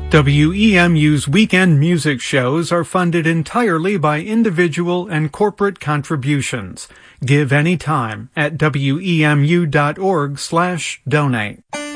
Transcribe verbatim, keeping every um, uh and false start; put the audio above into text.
W E M U's weekend music shows are funded entirely by individual and corporate contributions. Give anytime at W E M U dot org slash donate.